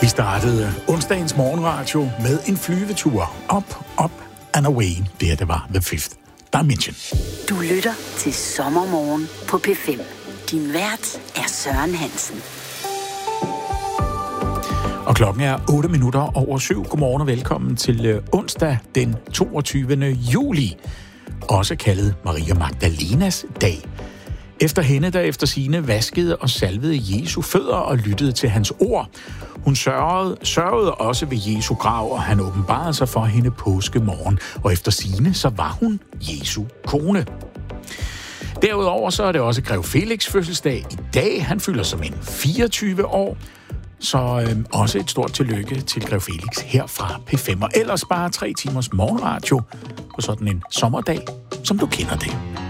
Vi startede onsdagens morgenradio med en flyvetur up and away. Det var The Fifth Dimension. Du lytter til Sommermorgen på P5. Din vært er Søren Hansen. Og klokken er 7:08. Godmorgen og velkommen til onsdag den 22. juli. Også kaldet Maria Magdalenas dag. Efter hende, der efter sigende vaskede og salvede Jesu fødder og lyttede til hans ord. Hun sørgede også ved Jesu grav, og han åbenbarede sig for hende påskemorgen. Og efter sigende, så var hun Jesu kone. Derudover så er det også Grev Felix fødselsdag i dag. Han fylder som en 24 år. Så også et stort tillykke til Grev Felix her fra P5. Og ellers bare 3 timers morgenradio på sådan en sommerdag, som du kender det.